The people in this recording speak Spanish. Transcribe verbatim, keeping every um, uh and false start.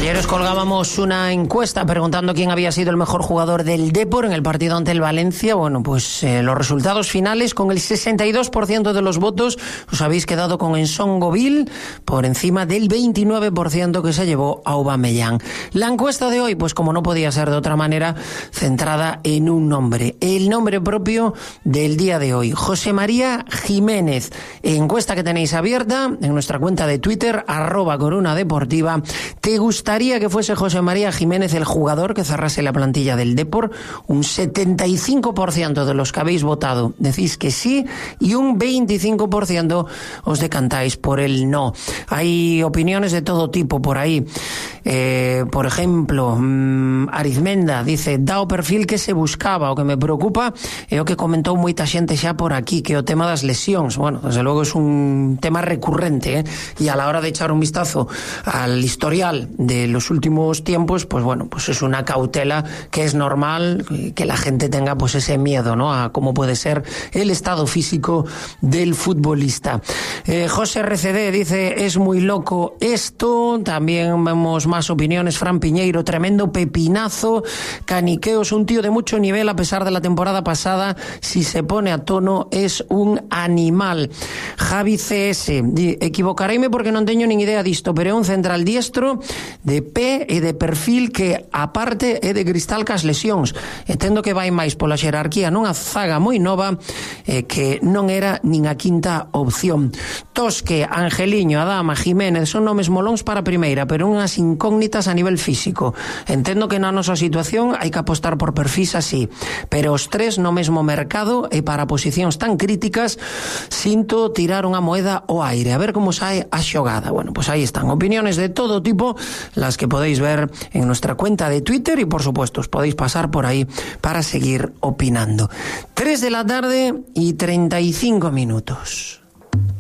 Ayer os colgábamos una encuesta preguntando quién había sido el mejor jugador del Depor en el partido ante el Valencia. Bueno, pues eh, los resultados finales, con el sesenta y dos por ciento de los votos, os habéis quedado con Nsongoville por encima del veintinueve por ciento que se llevó Aubameyang. La encuesta de hoy, pues como no podía ser de otra manera, centrada en un nombre, el nombre propio del día de hoy, José María Jiménez. Encuesta que tenéis abierta en nuestra cuenta de Twitter, arroba Coruna Deportiva. ¿Te gustaría que fuese José María Jiménez el jugador que cerrase la plantilla del Depor? Un setenta y cinco por ciento de los que habéis votado decís que sí y un veinticinco por ciento os decantáis por el no. Hay opiniones de todo tipo por ahí. Eh, por ejemplo, mmm, Arizmenda dice: da o perfil que se buscaba, o que me preocupa é o que comentou moita xente xa por aquí, que o tema das lesións. Bueno, desde logo é un tema recurrente, ¿eh? Y a la hora de echar un vistazo al historial de los últimos tiempos, pues bueno, pues es una cautela que es normal que la gente tenga pues ese miedo, ¿no?, a cómo puede ser el estado físico del futbolista. Eh, José R C D dice: es muy loco esto. También vemos más opiniones. Fran Piñeiro: tremendo pepinazo. Caniqueos: un tío de mucho nivel a pesar de la temporada pasada, si se pone a tono es un animal. Javi C S: equivocareime porque non teño nin idea disto, pero é un central diestro de pé e de perfil que aparte é de cristal cas lesións. Entendo que vai máis pola xerarquía nunha zaga moi nova eh, que non era nin a quinta opción. Tosque, Angeliño, Adama, Jiménez son nomes molóns para a primeira, pero unhas incógnitas a nivel físico. Entendo que na nosa situación hai que apostar por perfis así, pero os tres no mesmo mercado e para posicións tan críticas sinto tirar unha moeda ao aire, a ver como sae a xogada. Bueno, pues aí están opiniones de todo tipo, las que podéis ver en nuestra cuenta de Twitter, y por supuesto os podéis pasar por ahí para seguir opinando. tres de la tarde y treinta y cinco minutos.